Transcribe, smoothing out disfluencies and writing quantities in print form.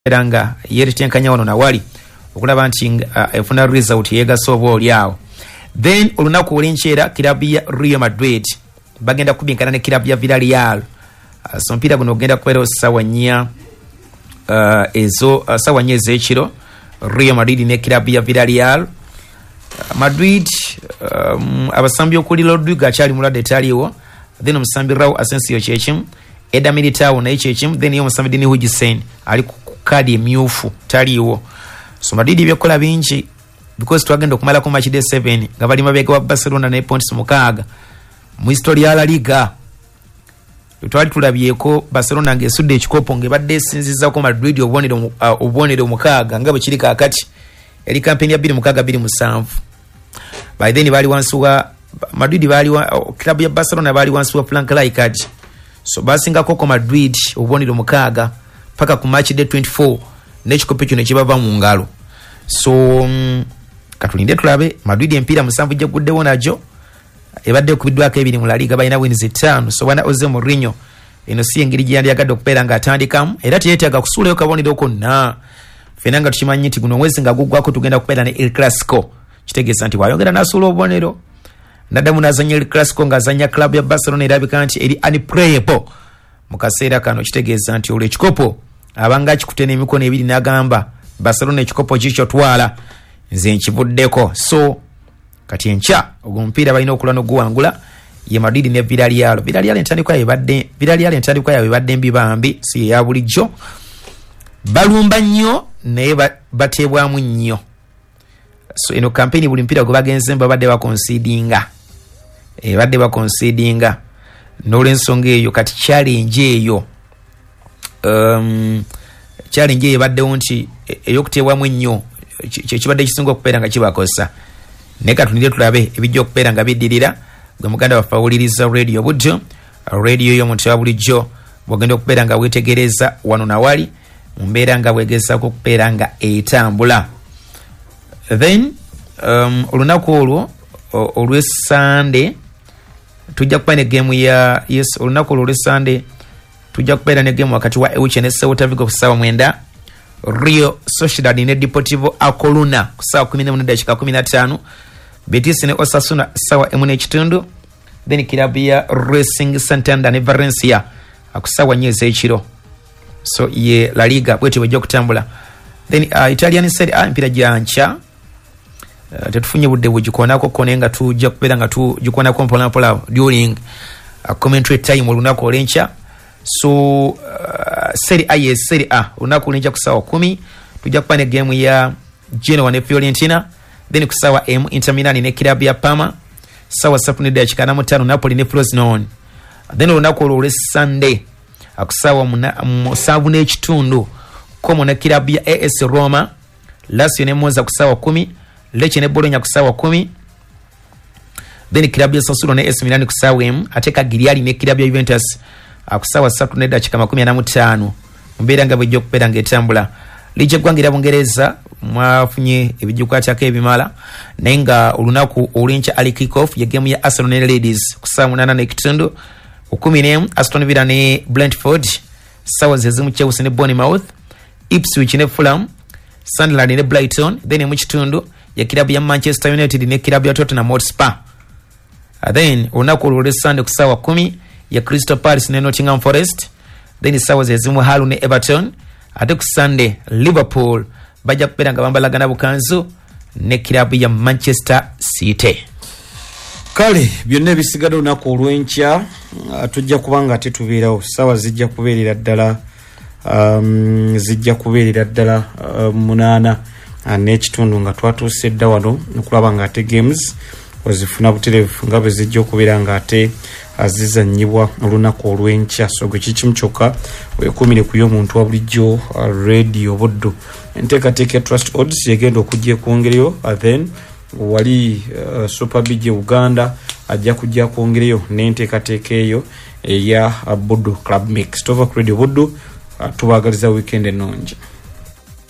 eranga yeretenkanya wano na wali okulaba nti efuna result yegaso obo lyao. Then olunaku olinchera kilabu ya Real Madrid bagenda kubinkana ne kilabu ya Villarreal. So mpira guno ogenda kubeera sawa nnya sawa nnya ez'ekiro. Real Madrid ne kilabu ya Villarreal. Madrid abasambi okuli Rodrigo achali mulade taliwo. Then omusambi Raul Asensio chechimu. Eda Militao na chechimu. Then yo omusambi Dini Hujisen ali kadi emyufu taliwo. So Madrid byakola bingi because twagenda okumala ku match day 7 nga bali mabega wa Barcelona ne points mukaaga mu history ya La Liga. Twali tulabyeko Barcelona ngesudde ekikopo ngebadde sinziza ko Madrid obonero mukaaga nga bwe kiri kakati eri campaign ya 2007. By then bali wansi wa Madrid bali wa club ya Barcelona bali wansi wa Frank Rijkaard. So basinga ko Madrid obonero mukaaga paka ku match day 24 n'ekikopo kino kibava mu ngalo. So katulinde tulabe Madrid empira musanvu je guddewo najo ebadde okubiddwako ebiri mu La Liga balina wins 5. So wana Jose Mourinho eno si engeri gye yandiyagadde okubeera nga atandikamu era teyeetaaga kusuulayo kabonero konna. Fena nga tukimanyi nti guno mwezi nga guggwako tugenda kubeera ne El Clasico, kitegeeza nti wayongera n'asuula obubonero naddamu n'azanya El Clasico ng'azanya club ya Barcelona erabika nti eri unplayable mu kaseera kano, kitegeeza nti olw'ekikopo abanga kikute n'emikono ebiri n'agamba Barcelona ekikopo kikyo twala nze nkivuddeko. So kati encha ogumpira balina okulwa n'oguwangula ye Madrid ne Villarreal. Villarreal entandikwa yawe badde mbibambi si ya bulijjo balumba nnyo naye bateebwamu nnyo. So eno campaign buli mpira gwe bagenze babadde bakonsidinga n'olw'ensonga eyo kati challenge eyo baddewo nti ey'okuteebwamu ennyo kibadde kisinga okubeera nga kibakosa. Naye katunire tulabe ebijja okubeera nga biddirira. Gwe muganda waffe awuliriza radio budjo radio y'omuntu wa bulijjo bw'ogenda okubeera nga weetegereza wano na wali mu mbeera nga bwegezaako okubeera nga etambula. Then olunaku olwo olw'Essande tujja kuba ne game ya olunaku olwo olw'Essande tujja kubeera ne game wakati wa Elche ne Celta Vigo ku ssaawa 9, Rio Sociedad ne Deportivo A Coruña ku ssaawa 11:15, Betis ne Osasuna ssaawa 1:30, then kilabu ya Racing Santander ne Valencia ku ssaawa 4 ez'ekiro. So ye La Liga bwete bwejja okutambula. Then Italian Serie A mpira gyancha tetufunye budde bugikoonako kone nga tujja kubeera nga tugikoonako mpolampola during commentary time olunaku olw'enkya. So Serie A olunaku olw'enkya ku ssaawa 10 tujja kuba ne game ya Genoa ne Fiorentina. Then ku ssaawa M Inter Milan ne kilabu ya Parma, ssaawa 3:45 Napoli ne Frosinone. Then olunaku olwo olw'Sunday ku ssaawa 7:30 Como ne kilabu ya AS Roma, Lazio ne Monza ku ssaawa 10, Lecce ne Bologna ku ssaawa 10, then kilabu ya Sassuolo ne AS Milan ku ssaawa M, ate Cagliari ne kilabu ya Juventus ku ssaawa 3:45 mbeera nga bwejja okubeera ng'etambula. Liga eggwanga Bungereza mwafunye ebijukwatako ebimala naye nga olunaku olw'enkya ali kick-off ye game ya Arsenal ne Ladies ku ssaawa 8:30, 10 Aston Villa ne Brentford, ssaawa zezimu Chelsea ne Bournemouth, Ipswich ne Fulham, Sunderland ne Brighton, then mu kitundu ya kilabu ya Manchester United ne kilabu ya Tottenham Hotspur. Then olunaku olwo Sunday ku ssaawa 10 ya Crystal Palace ne Nottingham Forest, then ssaawa zezimu Hull ne Everton, ate ku Sunday Liverpool bajja kubeera nga bambalagana bukanzu ne kilabu ya Manchester City. Kale byonna ebisigadde olunaku olw'enkya tujja kubanga ate tubeerawo ssaawa zijja kubeerera ddala 8 n'ekitundu nga twatuuse dda wano okulaba nga ate games wazifuna butereevu nga bwe zijja okubeera nga ate azizannyibwa olunaku olw'enkya. So gwe kikimu kyokka weekuumire ku y'omuntu wa bulijjo radio buddo. Enteekateeka ya Trust Odds yagenda okujja ekwongereyo, then wali Super Big Uganda ajja kujja kwongereyo n'enteekateeka eyo eya Buddo Club Mix. Tova ku radio buddo tubaagaliza weekend ennungi.